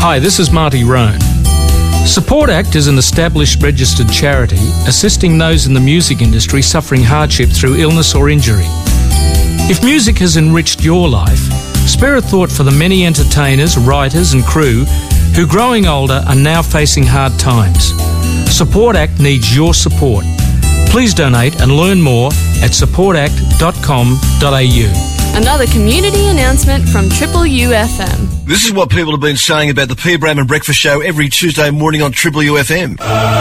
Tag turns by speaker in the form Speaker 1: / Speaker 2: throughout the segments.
Speaker 1: Hi, this is Marty Roan. Support Act is an established registered charity assisting those in the music industry suffering hardship through illness or injury. If music has enriched your life, spare a thought for the many entertainers, writers and crew who, growing older, are now facing hard times. Support Act needs your support. Please donate and learn more at supportact.com.au.
Speaker 2: Another community announcement from Triple UFM.
Speaker 3: This is what people have been saying about the P. Bramman Breakfast Show every Tuesday morning on Triple UFM.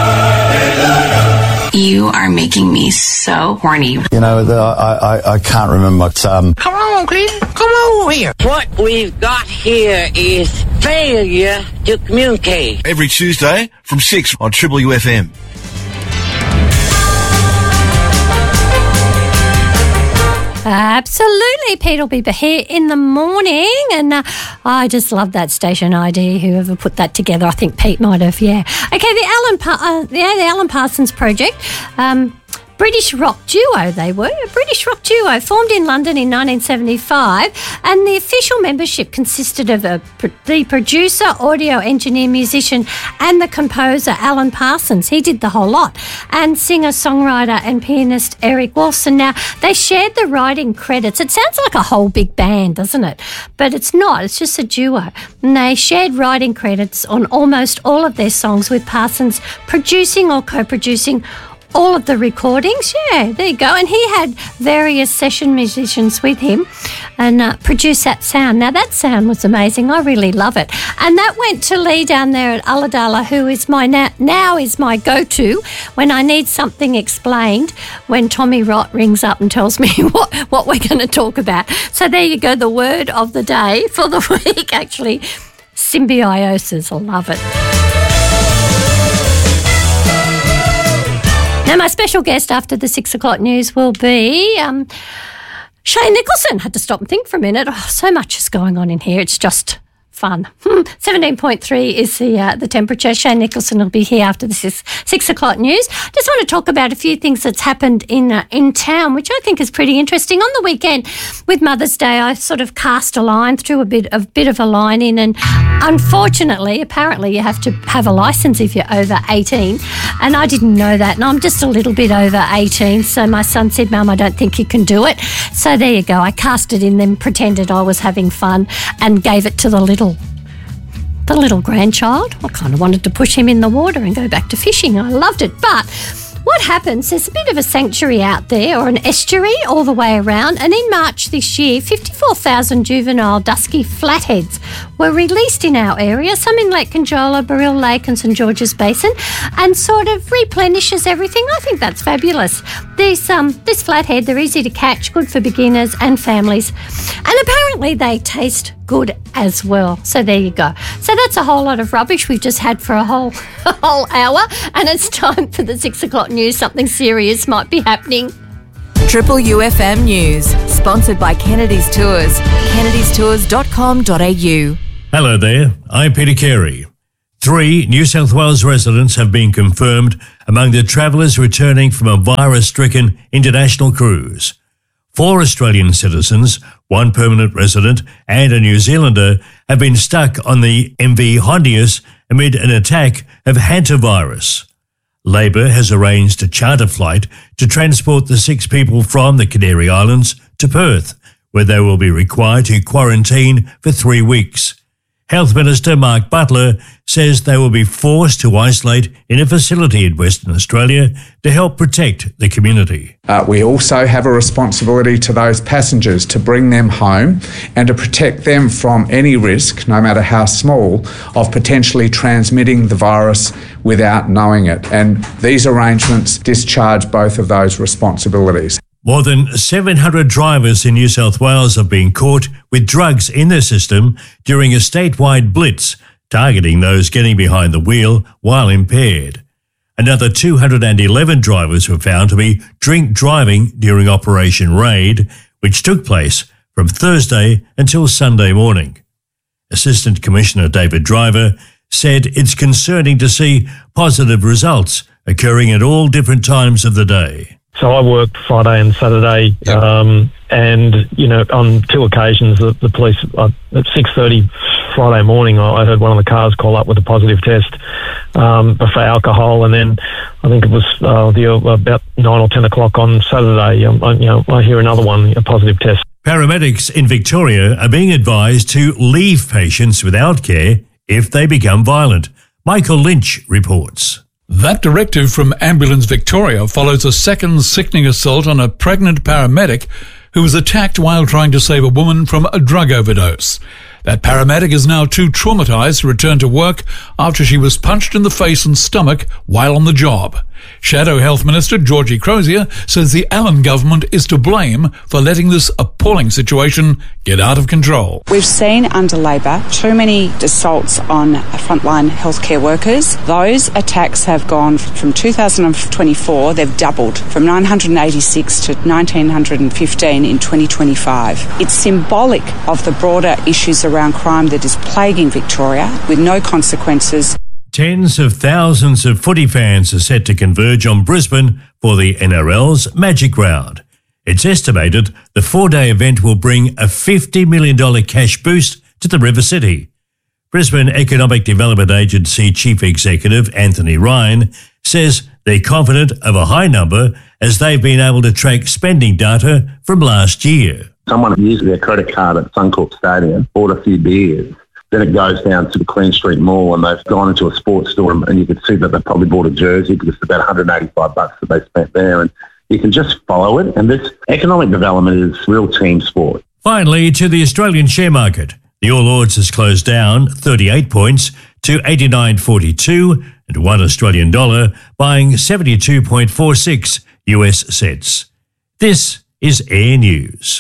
Speaker 4: You are making me so horny.
Speaker 5: You know, I can't remember. Come
Speaker 6: on, Glenn. Come on here.
Speaker 7: What we've got here is failure to communicate.
Speaker 3: Every Tuesday from 6 on Triple UFM.
Speaker 8: Absolutely. Pete will be here in the morning, and I just love that station ID. Whoever put that together, I think Pete might have. Yeah. Okay. The Alan Parsons Project. British rock duo they were, a British rock duo formed in London in 1975, and the official membership consisted of the producer, audio engineer, musician and the composer Alan Parsons. He did the whole lot. And singer, songwriter and pianist Eric Wilson. Now, they shared the writing credits. It sounds like a whole big band, doesn't it? But it's not. It's just a duo. And they shared writing credits on almost all of their songs, with Parsons producing or co-producing all of the recordings. Yeah, there you go. And he had various session musicians with him and produced that sound. Now, that sound was amazing. I really love it. And that went to Lee down there at Ulladulla, who is my now is my go-to when I need something explained, when Tommy Rott rings up and tells me what we're going to talk about. So there you go, the word of the day for the week, actually, symbiosis. I love it. Now, my special guest after the 6 o'clock news will be Shane Nicholson. Had to stop and think for a minute. Oh, so much is going on in here. It's just fun. 17.3 is the temperature. Shane Nicholson will be here after the 6 o'clock news. Just want to talk about a few things that's happened in town, which I think is pretty interesting. On the weekend, with Mother's Day, I sort of cast a line, threw a bit of a line in, and unfortunately, apparently, you have to have a licence if you're over 18, and I didn't know that, and I'm just a little bit over 18, so my son said, Mum, I don't think you can do it. So there you go. I cast it in, then pretended I was having fun and gave it to the little grandchild. I kind of wanted to push him in the water and go back to fishing. I loved it. But what happens, there's a bit of a sanctuary out there, or an estuary all the way around, and in March this year, 54,000 juvenile dusky flatheads were released in our area, some in Lake Conjola, Baril Lake and St George's Basin, and sort of replenishes everything. I think that's fabulous. This flathead, they're easy to catch, good for beginners and families, and apparently they taste good as well. So there you go. So that's a whole lot of rubbish we've just had for a whole hour, and it's time for the 6 o'clock news. Something serious might be happening.
Speaker 9: Triple UFM News, sponsored by Kennedy's Tours, kennedystours.com.au.
Speaker 10: Hello there, I'm Peter Carey. 3 New South Wales residents have been confirmed among the travellers returning from a virus-stricken international cruise. 4 Australian citizens, 1 permanent resident and a New Zealander have been stuck on the MV Hondius amid an attack of hantavirus. Labor has arranged a charter flight to transport the 6 people from the Canary Islands to Perth, where they will be required to quarantine for 3 weeks. Health Minister Mark Butler says they will be forced to isolate in a facility in Western Australia to help protect the community.
Speaker 11: We also have a responsibility to those passengers to bring them home and to protect them from any risk, no matter how small, of potentially transmitting the virus without knowing it. And these arrangements discharge both of those responsibilities.
Speaker 10: More than 700 drivers in New South Wales have been caught with drugs in their system during a statewide blitz targeting those getting behind the wheel while impaired. Another 211 drivers were found to be drink driving during Operation Raid, which took place from Thursday until Sunday morning. Assistant Commissioner David Driver said it's concerning to see positive results occurring at all different times of the day.
Speaker 12: So I worked Friday and Saturday, and, on 2 occasions, the police at 6:30 Friday morning, I heard one of the cars call up with a positive test for alcohol, and then I think it was about 9 or 10 o'clock on Saturday. I hear another one, a positive test.
Speaker 10: Paramedics in Victoria are being advised to leave patients without care if they become violent. Michael Lynch reports.
Speaker 13: That directive from Ambulance Victoria follows a second sickening assault on a pregnant paramedic who was attacked while trying to save a woman from a drug overdose. That paramedic is now too traumatised to return to work after she was punched in the face and stomach while on the job. Shadow Health Minister Georgie Crozier says the Allen government is to blame for letting this appalling situation get out of control.
Speaker 14: We've seen under Labor too many assaults on frontline healthcare workers. Those attacks have gone from 2024, they've doubled from 986 to 1,915 in 2025. It's symbolic of the broader issues around crime that is plaguing Victoria with no consequences.
Speaker 10: Tens of thousands of footy fans are set to converge on Brisbane for the NRL's Magic Round. It's estimated the 4-day event will bring a $50 million cash boost to the River City. Brisbane Economic Development Agency Chief Executive Anthony Ryan says they're confident of a high number as they've been able to track spending data from last year.
Speaker 15: Someone used their credit card at Suncorp Stadium, bought a few beers. Then it goes down to the Queen Street Mall and they've gone into a sports store and you can see that they probably bought a jersey because it's about $185 that they spent there, and you can just follow it. And this economic development is real team sport.
Speaker 10: Finally, to the Australian share market. The All Ords has closed down 38 points to 89.42 and $1 Australian dollar, buying 72.46 US cents. This is Air News.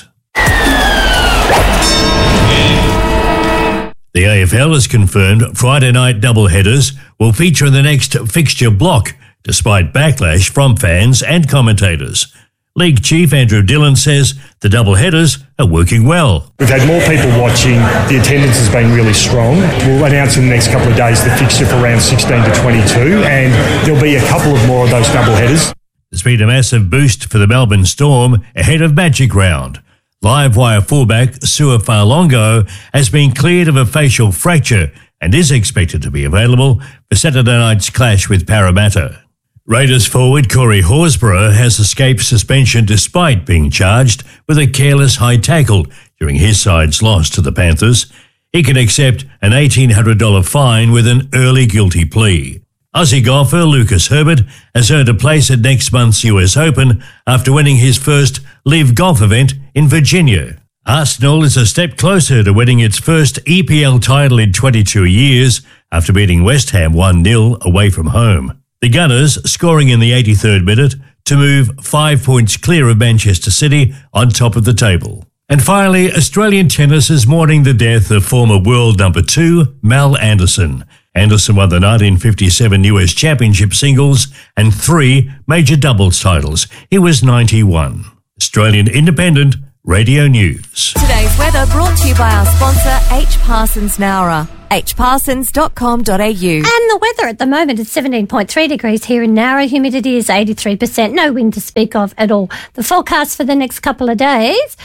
Speaker 10: The AFL has confirmed Friday night doubleheaders will feature in the next fixture block, despite backlash from fans and commentators. League Chief Andrew Dillon says the doubleheaders are working well.
Speaker 16: We've had more people watching. The attendance has been really strong. We'll announce in the next couple of days the fixture for round 16 to 22, and there'll be a couple of more of those doubleheaders.
Speaker 10: There's been a massive boost for the Melbourne Storm ahead of Magic Round. Live wire fullback Sua Falongo has been cleared of a facial fracture and is expected to be available for Saturday night's clash with Parramatta. Raiders forward Corey Horsburgh has escaped suspension despite being charged with a careless high tackle during his side's loss to the Panthers. He can accept an $1,800 fine with an early guilty plea. Aussie golfer Lucas Herbert has earned a place at next month's US Open after winning his first LIV golf event in Virginia. Arsenal is a step closer to winning its first EPL title in 22 years after beating West Ham 1-0 away from home. The Gunners scoring in the 83rd minute to move 5 points clear of Manchester City on top of the table. And finally, Australian tennis is mourning the death of former world number 2 Mal Anderson. Anderson won the 1957 US Championship singles and 3 major doubles titles. He was 91. Australian Independent Radio News.
Speaker 9: Today's weather brought to you by our sponsor, H. Parsons Nowra. hparsons.com.au.
Speaker 8: And the weather at the moment is 17.3 degrees here in Nowra. Humidity is 83%. No wind to speak of at all. The forecast for the next couple of days,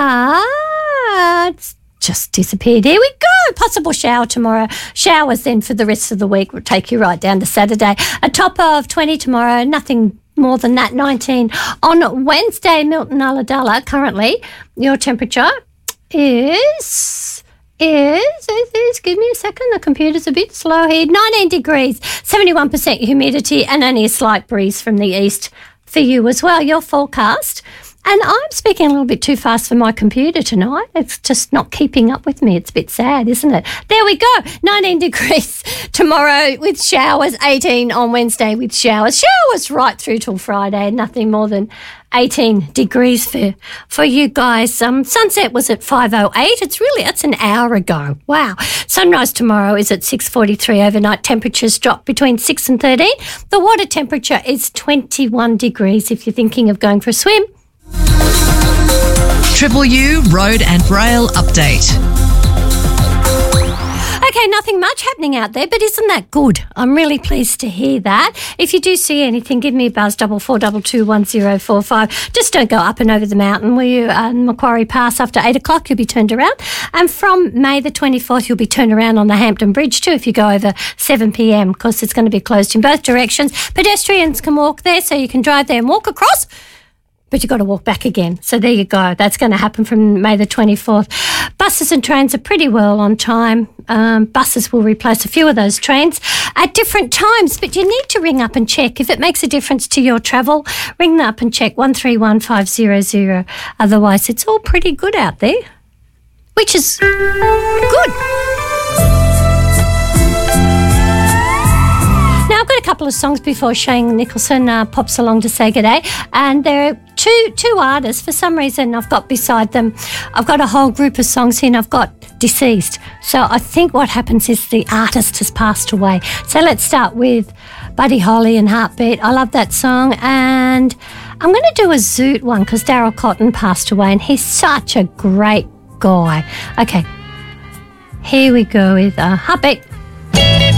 Speaker 8: it's just disappeared. Here we go. Possible shower tomorrow. Showers then for the rest of the week will take you right down to Saturday. A top of 20 tomorrow. Nothing more than that. 19 on Wednesday. Milton Ulladulla. Currently, your temperature is give me a second. The computer's a bit slow here. 19 degrees, 71% humidity, and only a slight breeze from the east for you as well. Your forecast. And I'm speaking a little bit too fast for my computer tonight. It's just not keeping up with me. It's a bit sad, isn't it? There we go. 19 degrees tomorrow with showers. 18 on Wednesday with showers. Showers right through till Friday. Nothing more than 18 degrees for you guys. Sunset was at 5:08. That's an hour ago. Wow. Sunrise tomorrow is at 6:43. Overnight temperatures drop between 6 and 13. The water temperature is 21 degrees if you're thinking of going for a swim.
Speaker 17: Triple U Road and Rail Update.
Speaker 8: Okay, Okay, nothing much happening out there, but isn't that good? I'm really pleased to hear that. If you do see anything, give me a buzz, 44221045. Just don't go up and over the mountain, will you? Macquarie Pass after 8 o'clock, you'll be turned around. And from May the 24th, you'll be turned around on the Hampton Bridge too if you go over 7 p.m. Of course, it's going to be closed in both directions. Pedestrians can walk there, so you can drive there and walk across, but you've got to walk back again. So there you go. That's going to happen from May the 24th. Buses and trains are pretty well on time. Buses will replace a few of those trains at different times, but you need to ring up and check. If it makes a difference to your travel, ring up and check 131500. Otherwise, it's all pretty good out there, which is good. Now, I've got a couple of songs before Shane Nicholson pops along to say g'day, and there are two artists. For some reason, I've got beside them, I've got a whole group of songs here, and I've got deceased. So I think what happens is the artist has passed away. So let's start with Buddy Holly and Heartbeat. I love that song, and I'm going to do a Zoot one because Daryl Cotton passed away, and he's such a great guy. Okay, here we go with Heartbeat.